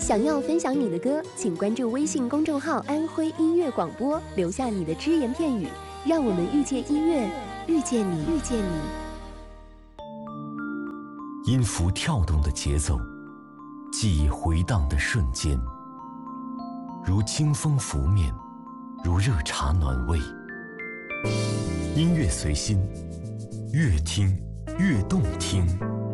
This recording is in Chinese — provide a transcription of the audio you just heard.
想要分享你的歌，请关注微信公众号“安徽音乐广播”，留下你的只言片语，让我们遇见音乐，遇见你，遇见你。 音符跳动的节奏，记忆回荡的瞬间，如清风拂面，如热茶暖胃。音乐随心，越听越动听。